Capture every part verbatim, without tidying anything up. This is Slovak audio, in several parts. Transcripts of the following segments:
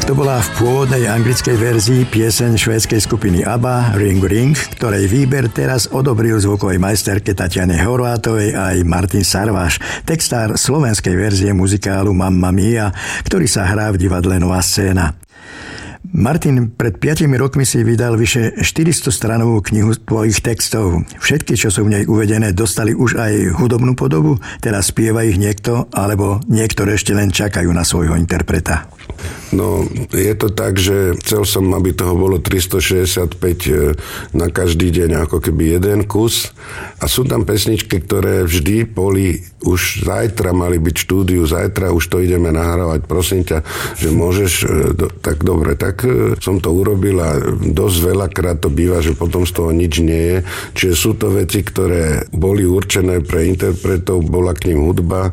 To bola v pôvodnej anglickej verzii pieseň švédskej skupiny ABBA Ring Ring, ktorej výber teraz odobril zvukovej majsterke Tatiane Horvátovej aj Martin Sarváš, textár slovenskej verzie muzikálu Mamma Mia, ktorý sa hrá v divadle Nová scéna. Martin, pred piatimi rokmi si vydal vyše štyristostranovú knihu tvojich textov. Všetky, čo sú v nej uvedené, dostali už aj hudobnú podobu, teraz spieva ich niekto, alebo niektoré ešte len čakajú na svojho interpreta. No, je to tak, že chcel som, aby toho bolo tristošesťdesiatpäť na každý deň, ako keby jeden kus. A sú tam pesničky, ktoré vždy boli, už zajtra mali byť štúdiu, zajtra už to ideme nahrávať. Prosím ťa, že môžeš, tak dobre, tak som to urobil a dosť veľakrát to býva, že potom z toho nič nie je. Čiže sú to veci, ktoré boli určené pre interpretov, bola k nim hudba,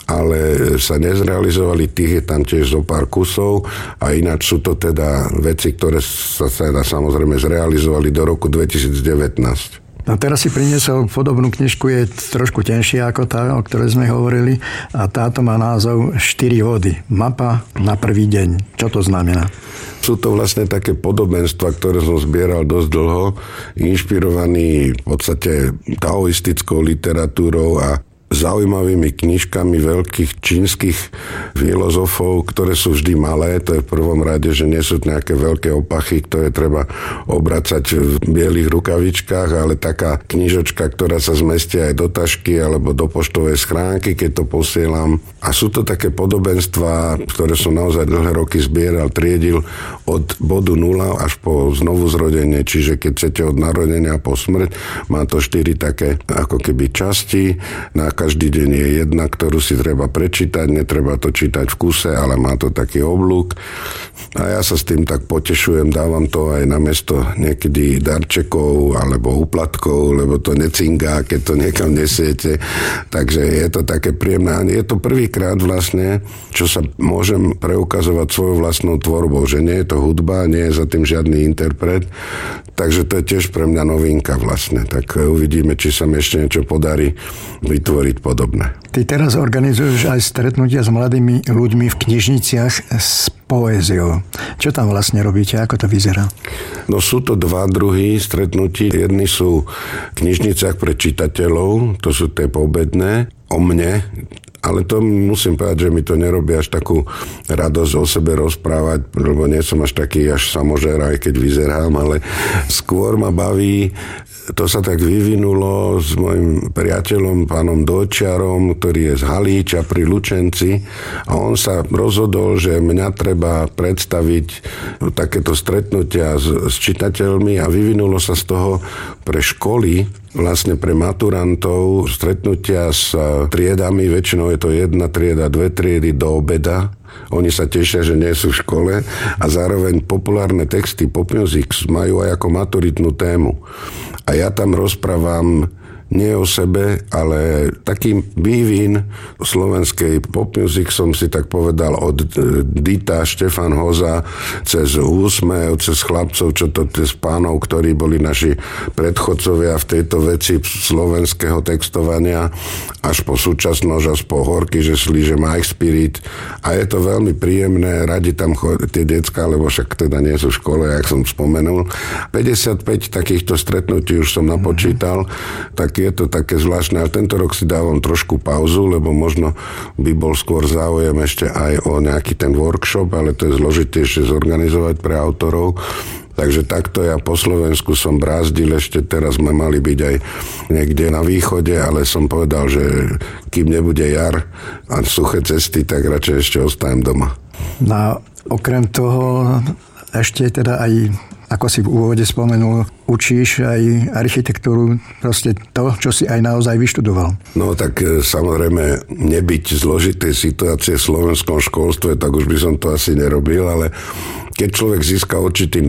ale sa nezrealizovali, tých je tam tiež zo pár kusov a ináč sú to teda veci, ktoré sa teda samozrejme zrealizovali do roku dvetisícdevätnásť. No teraz si priniesol podobnú knižku, je trošku tenšia ako tá, o ktorej sme hovorili, a táto má názov Štyri vody. Mapa na prvý deň. Čo to znamená? Sú to vlastne také podobenstva, ktoré som zbieral dosť dlho, inšpirovaný v podstate taoistickou literatúrou a zaujímavými knižkami veľkých čínskych filozofov, ktoré sú vždy malé. To je v prvom rade, že nie sú nejaké veľké opachy, ktoré treba obracať v bielých rukavičkách, ale taká knižočka, ktorá sa zmestí aj do tašky alebo do poštovej schránky, keď to posielam. A sú to také podobenstvá, ktoré som naozaj dlhé roky zbieral, triedil od bodu nula až po znovuzrodenie, čiže keď chcete od narodenia po smrť, má to štyri také ako keby časti. Na každý deň je jedna, ktorú si treba prečítať, netreba to čítať v kuse, ale má to taký oblúk. A ja sa s tým tak potešujem, dávam to aj namiesto niekedy darčekov alebo úplatkov, lebo to necingá, keď to niekam nesiete. Takže je to také príjemné. A je to prvýkrát vlastne, čo sa môžem preukazovať svojou vlastnou tvorbou, že nie je to hudba, nie je za tým žiadny interpret. Takže to je tiež pre mňa novinka vlastne. Tak uvidíme, či sa mi ešte niečo podarí vytvoriť podobné. Ty teraz organizuješ aj stretnutia s mladými ľuďmi v knižniciach s poéziou. Čo tam vlastne robíte? Ako to vyzerá? No sú to dva druhy stretnutí. Jedni sú v knižniciach pre čitateľov, to sú tie poobedné, o mne, ale to musím povedať, že mi to nerobí až takú radosť o sebe rozprávať, lebo nie som až taký až samožer, aj keď vyzerám, ale skôr ma baví. To sa tak vyvinulo s mojim priateľom, pánom Dojčiarom, ktorý je z Halíča pri Lučenci, a on sa rozhodol, že mňa treba predstaviť takéto stretnutia s, s čitateľmi, a vyvinulo sa z toho pre školy, vlastne pre maturantov, stretnutia s triedami, väčšinou je to jedna trieda, dve triedy do obeda. Oni sa tešia, že nie sú v škole, a zároveň populárne texty pop music majú aj ako maturitnú tému. A ja tam rozprávam nie o sebe, ale taký vývin slovenskej pop music som si tak povedal od Dita, Štefan Hoza, cez Úsmev, cez chlapcov, čo to cez pánov, ktorí boli naši predchodcovia v tejto veci slovenského textovania, až po súčasnosť, až po Horky, že slíže Mike Spirit. A je to veľmi príjemné, radi tam chodia tie decká, lebo však teda nie sú v škole, jak som spomenul. päťdesiatpäť takýchto stretnutí už som napočítal, tak je to také zvláštne, ale tento rok si dávam trošku pauzu, lebo možno by bol skôr záujem ešte aj o nejaký ten workshop, ale to je zložitejšie zorganizovať pre autorov. Takže takto ja po Slovensku som brázdil, ešte teraz sme mali byť aj niekde na východe, ale som povedal, že kým nebude jar a suché cesty, tak radšej ešte ostajem doma. No, okrem toho ešte teda aj, ako si v úvode spomenul, učíš aj architektúru, proste to, čo si aj naozaj vyštudoval. No tak samozrejme, nebyť zložitej situácie v slovenskom školstve, tak už by som to asi nerobil, ale keď človek získa určitý